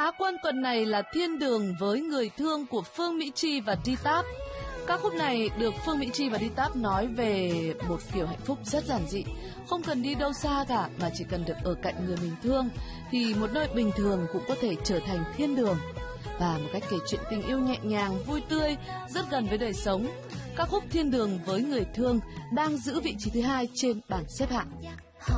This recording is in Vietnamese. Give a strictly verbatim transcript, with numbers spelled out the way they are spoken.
Á quân tuần này là Thiên Đường với Người Thương của Phương Mỹ Chi và Đi Táp. Ca khúc này được Phương Mỹ Chi và Đi Táp nói về một kiểu hạnh phúc rất giản dị, không cần đi đâu xa cả mà chỉ cần được ở cạnh người mình thương thì một nơi bình thường cũng có thể trở thành thiên đường. Và một cách kể chuyện tình yêu nhẹ nhàng, vui tươi, rất gần với đời sống. Ca khúc Thiên Đường với Người Thương đang giữ vị trí thứ hai trên bảng xếp hạng.